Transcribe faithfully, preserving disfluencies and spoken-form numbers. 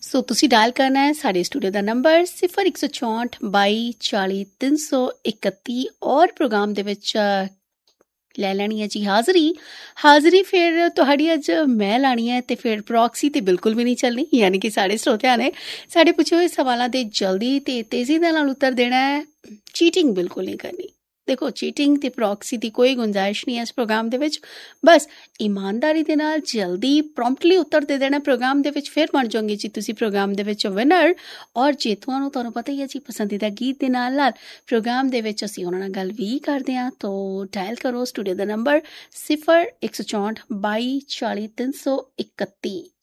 ਸੋ ਤੁਸੀਂ ਡਾਇਲ ਕਰਨਾ ਹੈ ਸਾਡੇ ਸਟੂਡੀਓ ਦਾ ਨੰਬਰ ਸਿਫਰ ਇੱਕ ਸੌ ਚੌਂਹਠ ਬਾਈ ਚਾਲੀ ਤਿੰਨ ਸੌ ਇਕੱਤੀ ਔਰ ਪ੍ਰੋਗਰਾਮ ਦੇ ਵਿੱਚ ਲੈ ਲੈਣੀ ਹੈ ਜੀ ਹਾਜ਼ਰੀ ਹਾਜ਼ਰੀ ਫਿਰ ਤੁਹਾਡੀ ਅੱਜ ਮੈਂ ਲਾਣੀ ਹੈ ਅਤੇ ਫਿਰ ਪ੍ਰੋਕਸੀ ਤਾਂ ਬਿਲਕੁਲ ਵੀ ਨਹੀਂ ਚੱਲਣੀ, ਯਾਨੀ ਕਿ ਸਾਡੇ ਸਰੋਤਿਆਂ ਨੇ ਸਾਡੇ ਪੁੱਛੇ ਹੋਏ ਸਵਾਲਾਂ ਦੇ ਜਲਦੀ ਅਤੇ ਤੇਜ਼ੀ ਦੇ ਨਾਲ ਉੱਤਰ ਦੇਣਾ ਹੈ। ਚੀਟਿੰਗ ਬਿਲਕੁਲ ਨਹੀਂ ਕਰਨੀ। ਦੇਖੋ, ਚੀਟਿੰਗ ਅਤੇ ਪ੍ਰੋਕਸੀ ਦੀ ਕੋਈ ਗੁੰਜਾਇਸ਼ ਨਹੀਂ ਹੈ ਇਸ ਪ੍ਰੋਗਰਾਮ ਦੇ ਵਿੱਚ। ਬਸ ਇਮਾਨਦਾਰੀ ਦੇ ਨਾਲ ਜਲਦੀ ਪ੍ਰੋਮਪਟਲੀ ਉੱਤਰ ਦੇ ਦੇਣਾ ਪ੍ਰੋਗਰਾਮ ਦੇ ਵਿੱਚ, ਫਿਰ ਬਣ ਜਾਓਗੇ ਜੀ ਤੁਸੀਂ ਪ੍ਰੋਗਰਾਮ ਦੇ ਵਿੱਚ ਵਿਨਰ। ਔਰ ਜੇਤੂਆਂ ਨੂੰ ਤੁਹਾਨੂੰ ਪਤਾ ਹੀ ਹੈ ਜੀ ਪਸੰਦੀਦਾ ਗੀਤ ਦੇ ਨਾਲ ਨਾਲ ਪ੍ਰੋਗਰਾਮ ਦੇ ਵਿੱਚ ਅਸੀਂ ਉਹਨਾਂ ਨਾਲ ਗੱਲ ਵੀ ਕਰਦੇ ਹਾਂ। ਤੋ ਡਾਇਲ ਕਰੋ ਸਟੂਡੀਓ ਦਾ ਨੰਬਰ ਸਿਫਰ ਇੱਕ ਸੌ ਚੌਂਹਠ ਬਾਈ ਚਾਲੀ ਤਿੰਨ ਸੌ ਇਕੱਤੀ।